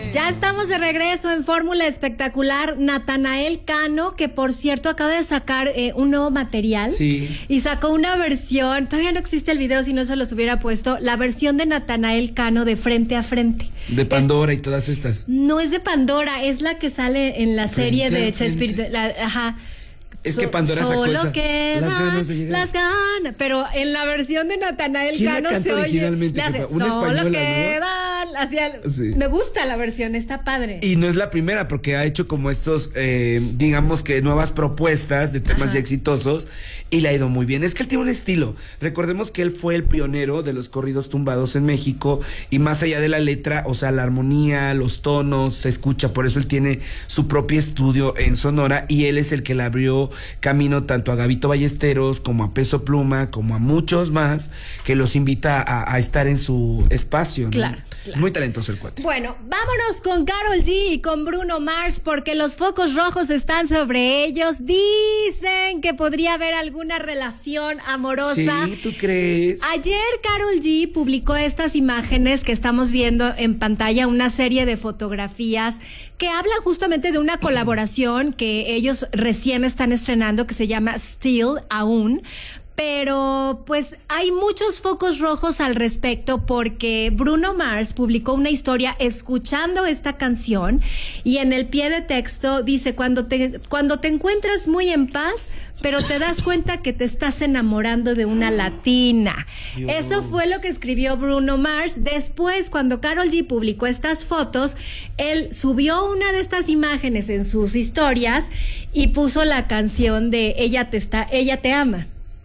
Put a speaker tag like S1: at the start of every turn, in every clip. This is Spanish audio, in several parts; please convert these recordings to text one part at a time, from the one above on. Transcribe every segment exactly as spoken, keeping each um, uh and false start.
S1: Ya estamos de regreso en Fórmula Espectacular. Natanael Cano, que por cierto acaba de sacar eh, un nuevo material.
S2: Sí.
S1: Y sacó una versión, todavía no existe el video, si no se los hubiera puesto, la versión de Natanael Cano de Frente a Frente.
S2: De Pandora es, y todas estas.
S1: No es de Pandora, es la que sale en la
S2: Frente
S1: serie de
S2: frente.
S1: Chespirito. La, ajá.
S2: Es
S1: So,
S2: que Pandora sacó
S1: solo
S2: esa,
S1: quedan
S2: las ganas de llegar.
S1: las ganas, pero en la versión de Natanael
S2: ¿Quién
S1: Cano
S2: la canta
S1: se oye,
S2: originalmente?
S1: le hace,
S2: Una
S1: solo
S2: española,
S1: quedan,
S2: ¿no?
S1: hacia,
S2: Sí.
S1: Me gusta la versión, está padre.
S2: Y no es la primera, porque ha hecho como estos, eh, digamos que nuevas propuestas de temas
S1: Ajá.
S2: ya exitosos, y le ha ido muy bien. Es que él tiene un estilo. Recordemos que él fue el pionero de los corridos tumbados en México, y más allá de la letra, o sea, la armonía, los tonos, se escucha. Por eso él tiene su propio estudio en Sonora, y él es el que le abrió camino tanto a Gabito Ballesteros, como a Peso Pluma, como a muchos más, que los invita a, a estar en su espacio, ¿no?
S1: Claro, claro.
S2: Es muy talentoso el cuate.
S1: Bueno, vámonos con Karol G y con Bruno Mars, porque los focos rojos están sobre ellos. Dicen que podría haber alguna relación amorosa.
S2: Sí, ¿tú crees?
S1: Ayer Karol G publicó estas imágenes que estamos viendo en pantalla, una serie de fotografías que hablan justamente de una colaboración que ellos recién están estrenando, que se llama Still Aún. Pero pues hay muchos focos rojos al respecto, porque Bruno Mars publicó una historia escuchando esta canción, y en el pie de texto dice: cuando te, cuando te encuentras muy en paz, pero te das cuenta que te estás enamorando de una latina. Dios. Eso fue lo que escribió Bruno Mars. Después, cuando Karol G publicó estas fotos, él subió una de estas imágenes en sus historias y puso la canción de Ella te está, Ella te ama.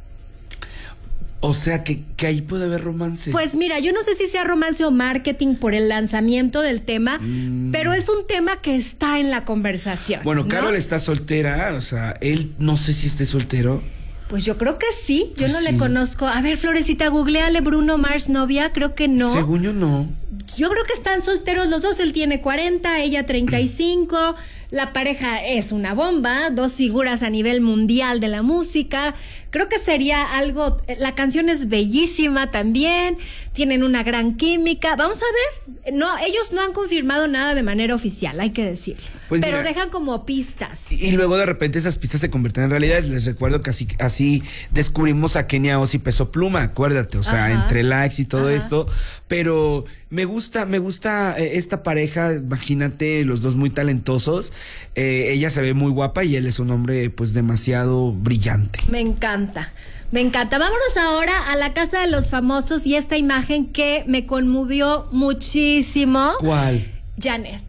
S2: O sea, que, que ahí puede haber romance.
S1: Pues mira, yo no sé si sea romance o marketing por el lanzamiento del tema, mm. pero es un tema que está en la conversación.
S2: Bueno,
S1: ¿no?
S2: Karol está soltera, o sea, él no sé si esté soltero.
S1: Pues yo creo que sí, yo
S2: pues
S1: no
S2: sí.
S1: le conozco. A ver, Florecita, googleale Bruno Mars novia, creo que no.
S2: Según yo no.
S1: Yo creo que están solteros los dos, él tiene cuarenta, ella treinta y cinco, la pareja es una bomba, dos figuras a nivel mundial de la música. Creo que sería algo, la canción es bellísima también, tienen una gran química. Vamos a ver, no, ellos no han confirmado nada de manera oficial, hay que decirlo. Pues pero mira, dejan como pistas.
S2: Y, y luego de repente esas pistas se convierten en realidades. Les recuerdo que así, así descubrimos a Kenia Oz y Peso Pluma, acuérdate, o sea, ajá, entre likes y todo ajá. esto. Pero me gusta, me gusta eh, esta pareja, imagínate, los dos muy talentosos. Eh, ella se ve muy guapa y él es un hombre pues demasiado brillante.
S1: Me encanta. Me encanta. Vámonos ahora a la Casa de los Famosos y esta imagen que me conmovió muchísimo.
S2: ¿Cuál?
S1: Janet.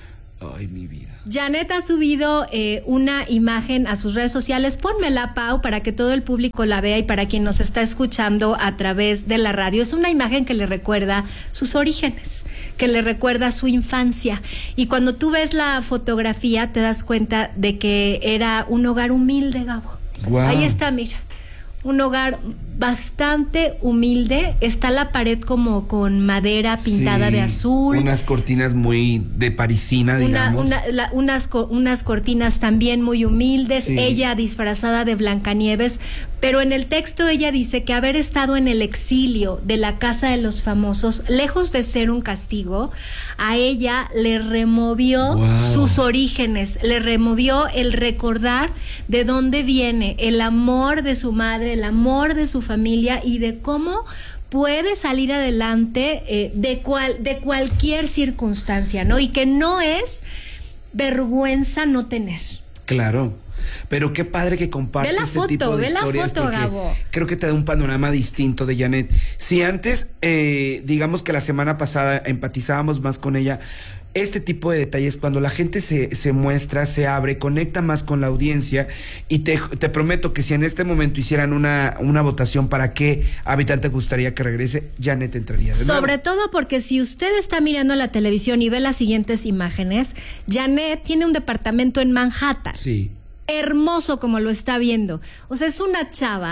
S2: Ay, mi vida.
S1: Janet ha subido eh, una imagen a sus redes sociales. Pónmela, Pau, para que todo el público la vea y para quien nos está escuchando a través de la radio. Es una imagen que le recuerda sus orígenes, que le recuerda su infancia. Y cuando tú ves la fotografía te das cuenta de que era un hogar humilde, Gabo. Wow. Ahí está, mira. Un hogar bastante humilde. Está la pared como con madera pintada
S2: sí,
S1: de azul.
S2: Unas cortinas muy de parisina, digamos.
S1: Una, una, la, unas, unas cortinas también muy humildes. Sí. Ella disfrazada de Blancanieves. Pero en el texto ella dice que haber estado en el exilio de la Casa de los Famosos, lejos de ser un castigo, a ella le removió wow. sus orígenes, le removió el recordar de dónde viene, el amor de su madre, el amor de su familia y de cómo puede salir adelante eh, de, cual, de cualquier circunstancia, ¿no? Y que no es vergüenza no tener.
S2: Claro. Pero qué padre que comparte este
S1: foto,
S2: tipo de historias,
S1: foto,
S2: porque
S1: Gabo.
S2: Creo que te da un panorama distinto de Janet. Si antes, eh, digamos que la semana pasada empatizábamos más con ella, este tipo de detalles, cuando la gente se, se muestra, se abre, conecta más con la audiencia, y te, te prometo que si en este momento hicieran una, una votación para qué habitante gustaría que regrese, Janet entraría de nuevo.
S1: Sobre todo porque si usted está mirando la televisión y ve las siguientes imágenes, Janet tiene un departamento en Manhattan.
S2: Sí.
S1: Hermoso como lo está viendo. O sea, es una chava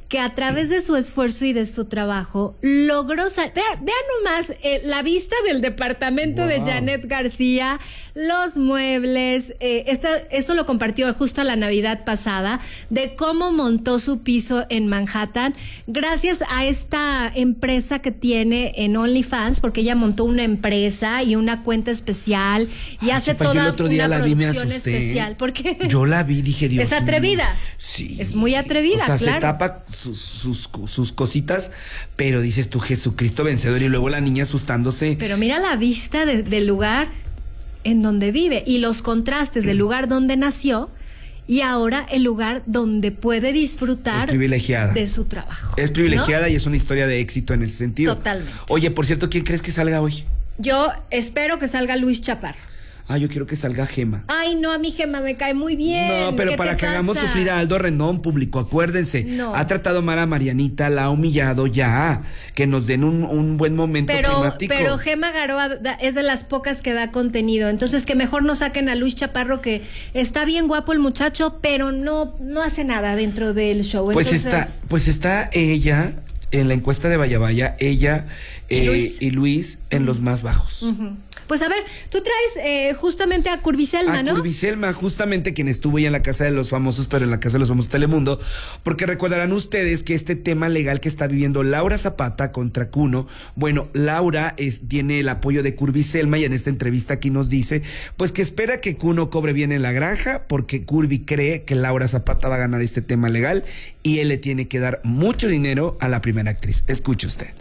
S1: que a través de su esfuerzo y de su trabajo logró... Vean, vean nomás eh, la vista del departamento wow. de Janet García, los muebles, eh, esto, esto lo compartió justo a la Navidad pasada, de cómo montó su piso en Manhattan, gracias a esta empresa que tiene en OnlyFans, porque ella montó una empresa y una cuenta especial y Ay, hace toda
S2: el otro día
S1: una
S2: la vi,
S1: producción
S2: me asusté.
S1: especial. Porque
S2: yo la vi, dije, Dios
S1: es atrevida.
S2: Sí.
S1: Es muy atrevida,
S2: o sea,
S1: claro.
S2: se tapa sus, sus, sus cositas, pero dices tú, Jesucristo vencedor, y luego la niña asustándose.
S1: Pero mira la vista de, del lugar en donde vive y los contrastes del lugar donde nació y ahora el lugar donde puede disfrutar
S2: es privilegiada.
S1: de su trabajo.
S2: Es privilegiada,
S1: ¿no?
S2: Y es una historia de éxito en ese sentido.
S1: Totalmente.
S2: Oye, por cierto, ¿quién crees que salga hoy?
S1: Yo espero que salga Luis Chaparro.
S2: Ah, yo quiero que salga Gema.
S1: Ay, no, a mi Gema me cae muy bien.
S2: No, pero para que pasa? hagamos sufrir a Aldo Rendón, público, acuérdense.
S1: No.
S2: Ha tratado mal a Marianita, la ha humillado ya. Que nos den un, un buen momento
S1: pero,
S2: climático.
S1: Pero Gema Garoa da, es de las pocas que da contenido. Entonces, que mejor no saquen a Luis Chaparro, que está bien guapo el muchacho, pero no, no hace nada dentro del show.
S2: Pues
S1: Entonces...
S2: está, pues está ella, en la encuesta de Vaya Vaya, ella
S1: y,
S2: eh,
S1: Luis?
S2: y Luis en uh-huh. los más bajos.
S1: Uh-huh. Pues a ver, tú traes eh, justamente a Curviselma,
S2: a
S1: ¿no?
S2: Curviselma, justamente quien estuvo ya en la Casa de los Famosos, pero en la Casa de los Famosos Telemundo, porque recordarán ustedes que este tema legal que está viviendo Laura Zapata contra Kuno, bueno, Laura es, tiene el apoyo de Curviselma y en esta entrevista aquí nos dice, pues que espera que Kuno cobre bien en la granja, porque Curvi cree que Laura Zapata va a ganar este tema legal y él le tiene que dar mucho dinero a la primera actriz. Escuche usted.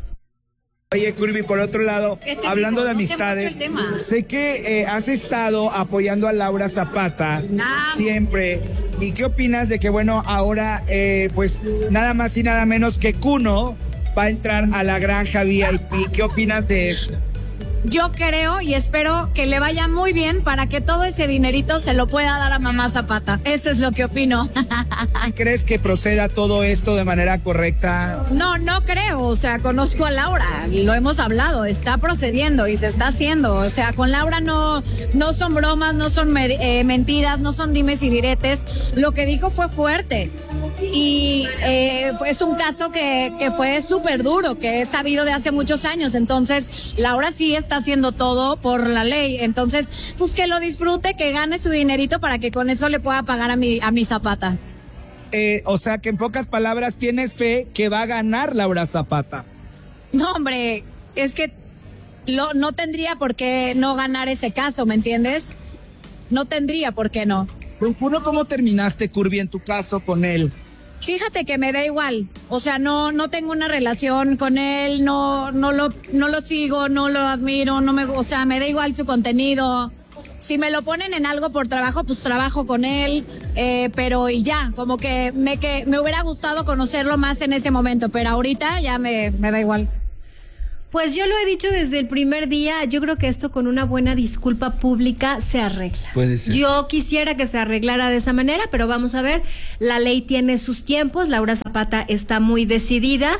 S3: Oye, Curvi, por otro lado, hablando digo? de amistades, no sé que eh, has estado apoyando a Laura Zapata
S4: no.
S3: siempre. ¿Y qué opinas de que, bueno, ahora, eh, pues, nada más y nada menos que Kuno va a entrar a la granja V I P? ¿Qué opinas de eso?
S4: Yo creo y espero que le vaya muy bien para que todo ese dinerito se lo pueda dar a mamá Zapata. Eso es lo que opino.
S3: ¿Crees que proceda todo esto de manera correcta?
S4: No, no creo. O sea, conozco a Laura, lo hemos hablado, está procediendo y se está haciendo. O sea, con Laura no, no son bromas, no son eh, mentiras, no son dimes y diretes. Lo que dijo fue fuerte. Y eh, es un caso que, que fue súper duro, que es sabido de hace muchos años. Entonces, Laura sí está haciendo todo por la ley. Entonces, pues que lo disfrute, que gane su dinerito para que con eso le pueda pagar a mi, a mi Zapata.
S3: Eh, o sea, que en pocas palabras tienes fe que va a ganar Laura Zapata.
S4: No, hombre, es que lo, no tendría por qué no ganar ese caso, ¿me entiendes? No tendría por qué no.
S3: ¿Con Kuno cómo terminaste, Curvi, en tu caso con él?
S4: Fíjate que me da igual, o sea, no no tengo una relación con él, no no lo no lo sigo, no lo admiro, no me, o sea, me da igual su contenido. Si me lo ponen en algo por trabajo, pues trabajo con él, eh, pero y ya, como que me que me hubiera gustado conocerlo más en ese momento, pero ahorita ya me me da igual.
S1: Pues yo lo he dicho desde el primer día, yo creo que esto con una buena disculpa pública se arregla.
S2: Puede ser.
S1: Yo quisiera que se arreglara de esa manera, pero vamos a ver, la ley tiene sus tiempos, Laura Zapata está muy decidida.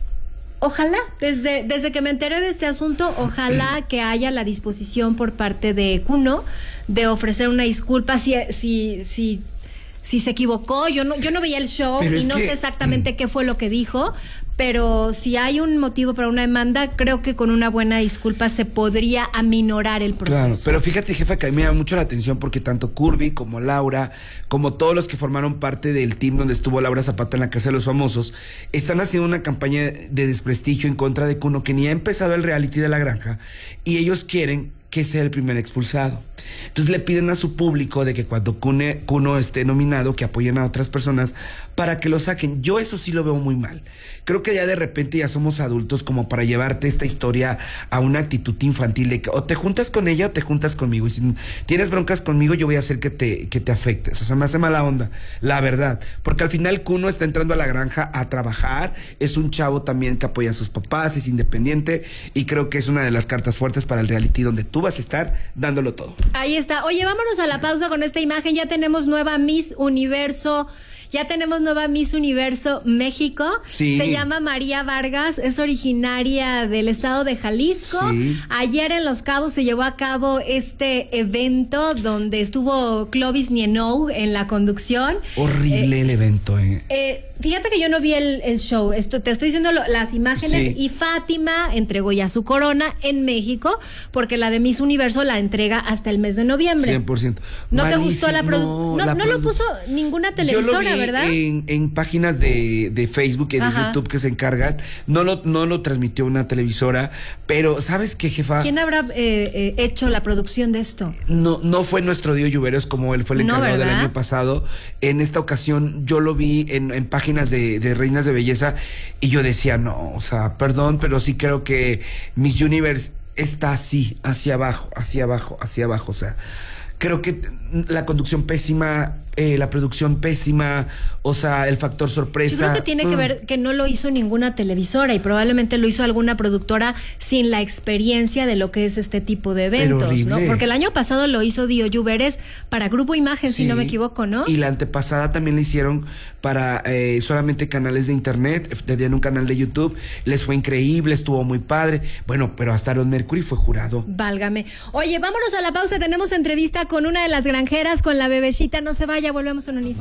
S1: Ojalá, desde, desde que me enteré de este asunto, ojalá que haya la disposición por parte de Kuno de ofrecer una disculpa si, si, si, si se equivocó. Yo no, yo no veía el show
S2: pero
S1: y no
S2: que...
S1: sé exactamente qué fue lo que dijo, pero si hay un motivo para una demanda, creo que con una buena disculpa se podría aminorar el proceso.
S2: Claro, pero fíjate, jefa, que a mí me llama mucho la atención porque tanto Curvi como Laura, como todos los que formaron parte del team donde estuvo Laura Zapata en la Casa de los Famosos, están haciendo una campaña de desprestigio en contra de Kuno, que ni ha empezado el reality de la granja, y ellos quieren que sea el primer expulsado. Entonces le piden a su público de que cuando Kuno, Kuno esté nominado, que apoyen a otras personas para que lo saquen. Yo eso sí lo veo muy mal. Creo que ya de repente ya somos adultos como para llevarte esta historia a una actitud infantil de que o te juntas con ella o te juntas conmigo. Y si tienes broncas conmigo, yo voy a hacer que te, que te afectes. O sea, me hace mala onda, la verdad. Porque al final Kuno está entrando a la granja a trabajar. Es un chavo también que apoya a sus papás, es independiente. Y creo que es una de las cartas fuertes para el reality donde tú vas a estar dándolo todo.
S1: Ahí está. Oye, vámonos a la pausa con esta imagen. Ya tenemos nueva Miss Universo. Ya tenemos nueva Miss Universo México.
S2: Sí.
S1: Se llama María Vargas, es originaria del estado de Jalisco.
S2: Sí.
S1: Ayer en Los Cabos se llevó a cabo este evento donde estuvo Clovis Nienou en la conducción.
S2: Horrible
S1: Eh,
S2: el evento, eh.
S1: Eh, fíjate que yo no vi el, el show. Esto, te estoy diciendo lo- las imágenes.
S2: Sí.
S1: Y Fátima entregó ya su corona en México, porque la de Miss Universo la entrega hasta el mes de noviembre.
S2: cien por ciento.
S1: ¿No te
S2: Malísimo.
S1: gustó la producción? No,
S2: la
S1: no lo
S2: produ-
S1: puso ninguna
S2: Yo lo
S1: televisora,
S2: vi
S1: ¿verdad?
S2: En, en páginas de, de Facebook y de
S1: Ajá.
S2: YouTube que se encargan. No lo, no lo transmitió una televisora. Pero, ¿sabes qué, jefa?
S1: ¿Quién habrá eh, eh, hecho la producción de esto?
S2: No, no fue nuestro Dio Lluveros como él fue el
S1: No,
S2: encargado del
S1: ¿verdad?
S2: año pasado. En esta ocasión yo lo vi en, en páginas de, de reinas de belleza y yo decía, no, o sea, perdón, pero sí creo que Miss Universe está así, hacia abajo, hacia abajo, hacia abajo. O sea, creo que la conducción pésima, eh, la producción pésima, o sea, el factor sorpresa.
S1: Yo creo que tiene que
S2: Mm.
S1: ver que no lo hizo ninguna televisora y probablemente lo hizo alguna productora sin la experiencia de lo que es este tipo de
S2: Pero
S1: eventos, ¿no?
S2: horrible.
S1: Porque el año pasado lo hizo Dio Lluveres para Grupo Imagen, si
S2: Sí.
S1: no me equivoco, ¿no?
S2: Y la antepasada también la hicieron para eh, solamente canales de internet, tenían un canal de YouTube, les fue increíble, estuvo muy padre. Bueno, pero hasta Aaron Mercury fue jurado.
S1: Válgame. Oye, vámonos a la pausa, tenemos entrevista con una de las granjeras, con la bebecita, no se vaya, volvemos a un